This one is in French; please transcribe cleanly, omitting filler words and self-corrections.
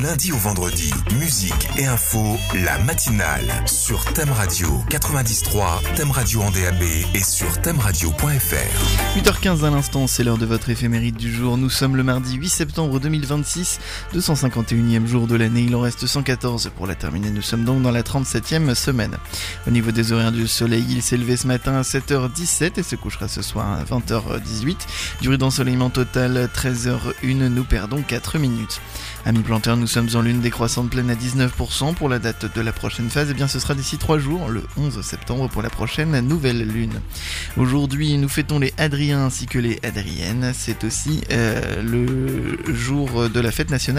lundi au vendredi. Musique et info, la matinale sur Thème Radio 90.3, Thème Radio en DAB et sur thèmeradio.fr. 8h15 à l'instant, c'est l'heure de votre éphéméride du jour. Nous sommes le mardi 8 septembre 2026, 251e jour de l'année. Il en reste 114 pour la terminer. Nous sommes donc dans la 37e semaine. Au niveau des horaires du soleil, il s'est levé ce matin à 7h17 et se couchera ce soir à 20h18. Durée d'ensoleillement total 13h01, nous perdons 4 minutes. Amis planteurs, nous sommes en lune décroissante pleine à 19%. Pour la date de la prochaine phase, eh bien ce sera d'ici 3 jours, le 11 septembre pour la prochaine nouvelle lune. Aujourd'hui, nous fêtons les Adriens ainsi que les Adriennes. C'est aussi le jour de la fête nationale